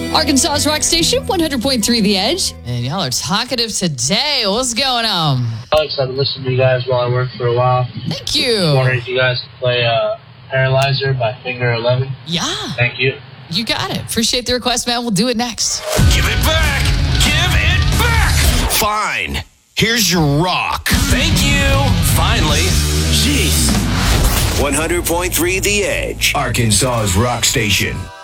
Arkansas's Rock Station, 100.3 The Edge. And y'all are talkative today. What's going on? Alex, I've been listening to you guys while I work for a while. Thank you. I'm wondering if you guys can play Paralyzer by Finger 11. Yeah. Thank you. You got it. Appreciate the request, man. We'll do it next. Give it back! Give it back! Fine. Here's your rock. Thank you. Finally. Jeez. 100.3 The Edge. Arkansas's Rock Station.